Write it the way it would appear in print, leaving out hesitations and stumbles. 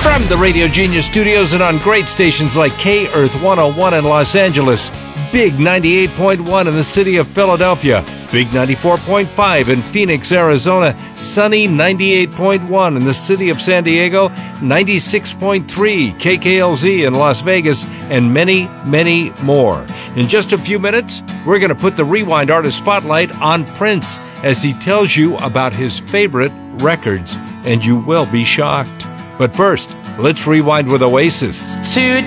From the Radio Genius studios and on great stations like K-Earth 101 in Los Angeles, Big 98.1 in the city of Philadelphia, Big 94.5 in Phoenix, Arizona, Sunny 98.1 in the city of San Diego, 96.3 KKLZ in Las Vegas, and many, many more. In just a few minutes, we're going to put the Rewind Artist Spotlight on Prince as he tells you about his favorite records, and you will be shocked. But first, let's rewind with Oasis.